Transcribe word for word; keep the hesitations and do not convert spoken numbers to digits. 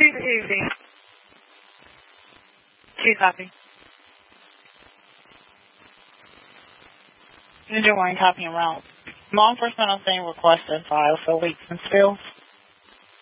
Two evening. Two copy. Ninja Wayne copy and route. Law enforcement on scene requested file for leaks and spills.